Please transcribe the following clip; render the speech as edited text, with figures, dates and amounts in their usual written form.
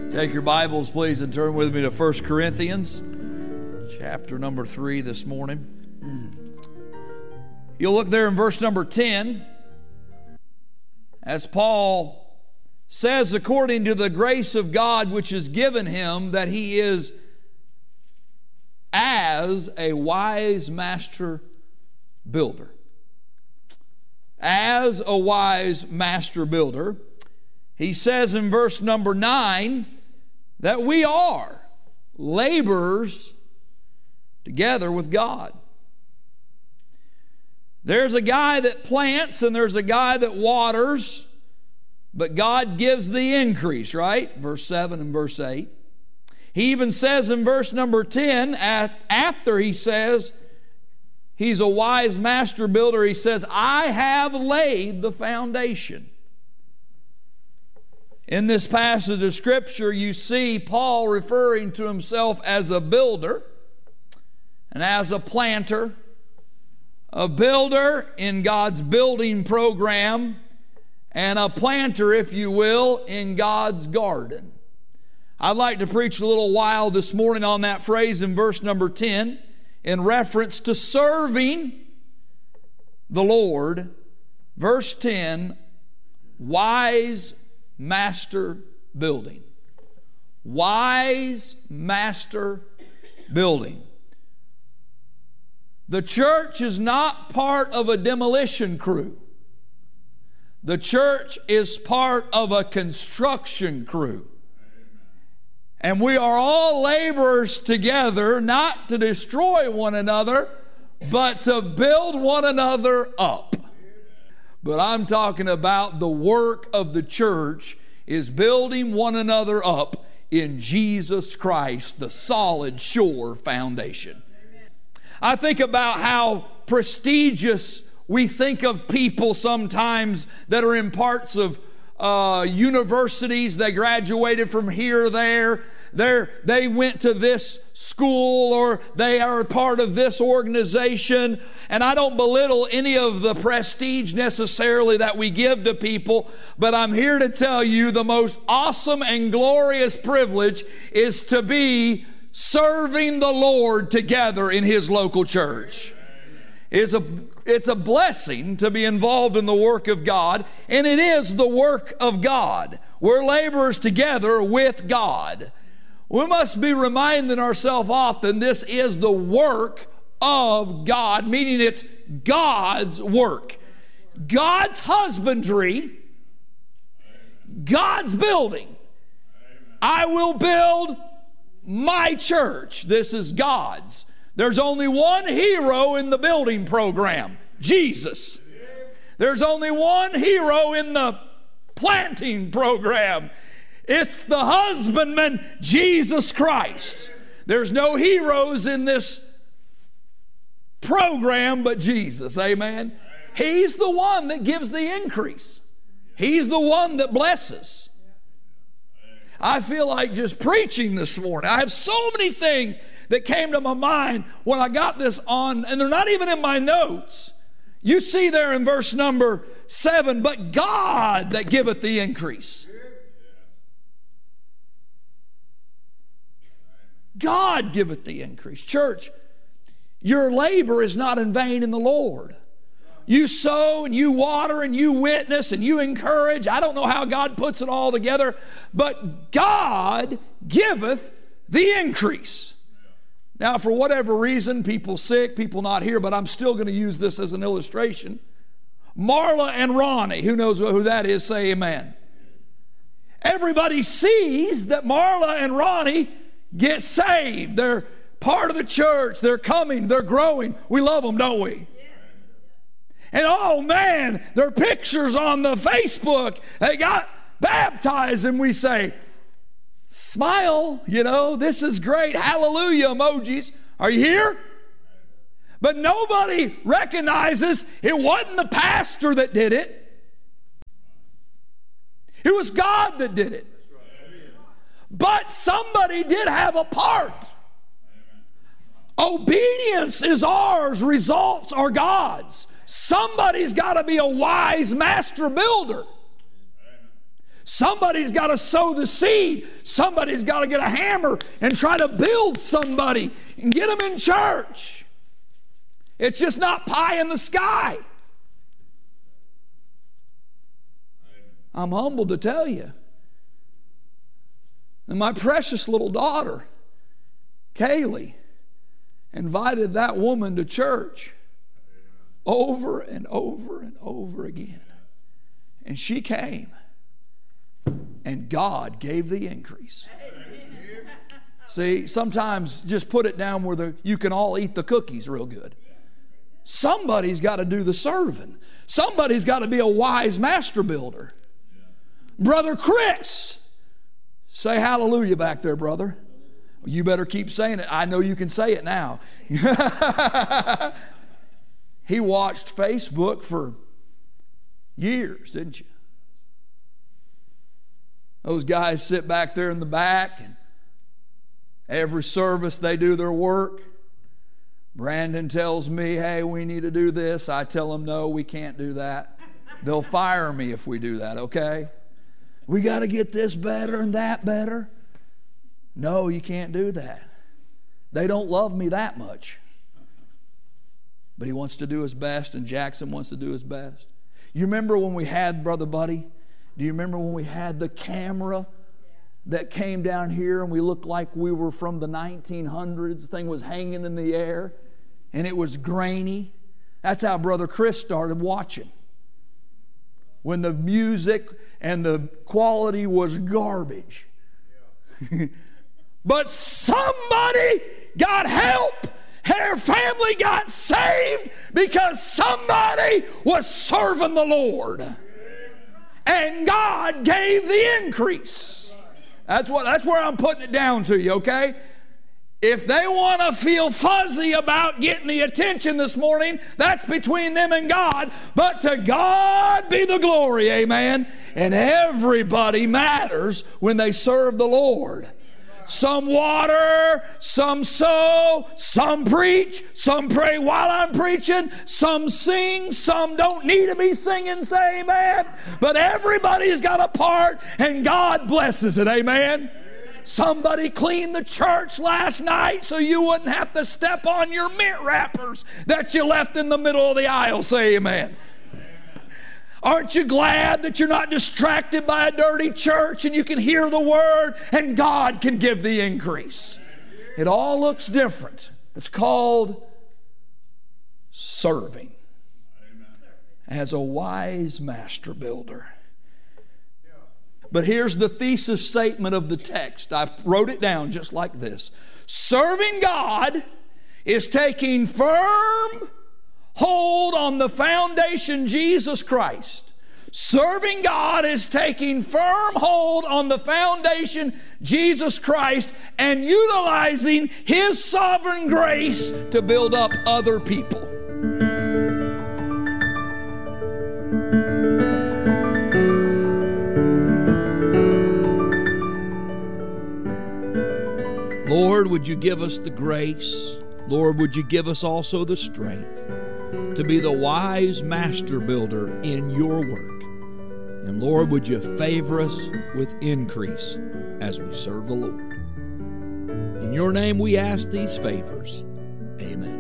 Take your Bibles, please, and turn with me to 1 Corinthians, chapter number 3 this morning. You'll look there in verse number 10, as Paul says, according to the grace of God which is given him, that he is as a wise master builder. As a wise master builder. He says in verse number 9 that we are laborers together with God. There's a guy that plants and there's a guy that waters, but God gives the increase, right? Verse 7 and verse 8. He even says in verse number 10, after he says he's a wise master builder, he says, I have laid the foundation. In this passage of Scripture, you see Paul referring to himself as a builder and as a planter, a builder in God's building program, and a planter, if you will, in God's garden. I'd like to preach a little while this morning on that phrase in verse number 10 in reference to serving the Lord. Verse 10, wise master building. Wise master building. The church is not part of a demolition crew. The church is part of a construction crew. And we are all laborers together, not to destroy one another, but to build one another up. But I'm talking about the work of the church is building one another up in Jesus Christ, the solid, sure foundation. I think about how prestigious we think of people sometimes that are in parts of universities. They graduated from here or there. They went to this school, or they are part of this organization. And I don't belittle any of the prestige necessarily that we give to people, but I'm here to tell you the most awesome and glorious privilege is to be serving the Lord together in His local church. It's a blessing to be involved in the work of God, and it is the work of God. We're laborers together with God. We must be reminding ourselves often this is the work of God, meaning it's God's work. God's husbandry, God's building. I will build my church. This is God's. There's only one hero in the building program, Jesus. There's only one hero in the planting program. It's the husbandman, Jesus Christ. There's no heroes in this program but Jesus. Amen. He's the one that gives the increase. He's the one that blesses. I feel like just preaching this morning. I have so many things that came to my mind when I got this on, and they're not even in my notes. You see there in verse number 7, but God that giveth the increase. God giveth the increase. Church, your labor is not in vain in the Lord. You sow and you water and you witness and you encourage. I don't know how God puts it all together, but God giveth the increase. Now, for whatever reason, people sick, people not here, but I'm still going to use this as an illustration. Marla and Ronnie, who knows who that is, say amen. Everybody sees that Marla and Ronnie get saved. They're part of the church. They're coming. They're growing. We love them, don't we? And oh man, their pictures on the Facebook, they got baptized, and we say, smile, this is great, hallelujah emojis. Are you here? But nobody recognizes it wasn't the pastor that did it. It was God that did it. But somebody did have a part. Obedience is ours, results are God's. Somebody's got to be a wise master builder. Somebody's got to sow the seed. Somebody's got to get a hammer and try to build somebody and get them in church. It's just not pie in the sky. I'm humbled to tell you. And my precious little daughter, Kaylee, invited that woman to church over and over and over again. And she came. And God gave the increase. See, sometimes just put it down where you can all eat the cookies real good. Somebody's got to do the serving. Somebody's got to be a wise master builder. Brother Chris, say hallelujah back there, brother. You better keep saying it. I know you can say it now. He watched Facebook for years, didn't you? Those guys sit back there in the back, and every service they do their work. Brandon tells me, hey, we need to do this. I tell them, no, we can't do that. They'll fire me if we do that, okay? We got to get this better and that better. No, you can't do that. They don't love me that much. But he wants to do his best, and Jackson wants to do his best. You remember when we had Brother Buddy? Do you remember when we had the camera that came down here and we looked like we were from the 1900s? The thing was hanging in the air and it was grainy. That's how Brother Chris started watching. When the music and the quality was garbage. But somebody got help. Her family got saved because somebody was serving the Lord. And God gave the increase. That's where I'm putting it down to you, okay? If they want to feel fuzzy about getting the attention this morning, that's between them and God. But to God be the glory, amen? And everybody matters when they serve the Lord. Some water, some sow, some preach, some pray while I'm preaching, some sing, some don't need to be singing, say amen. But everybody's got a part and God blesses it, amen. Somebody cleaned the church last night so you wouldn't have to step on your mint wrappers that you left in the middle of the aisle, say amen. Aren't you glad that you're not distracted by a dirty church and you can hear the word and God can give the increase? It all looks different. It's called serving as a wise master builder. But here's the thesis statement of the text. I wrote it down just like this. Serving God is taking firm hold on the foundation, Jesus Christ. Serving God is taking firm hold on the foundation, Jesus Christ, and utilizing His sovereign grace to build up other people. Lord, would you give us the grace? Lord, would you give us also the strength to be the wise master builder in your work? And Lord, would you favor us with increase as we serve the Lord? In your name we ask these favors. Amen.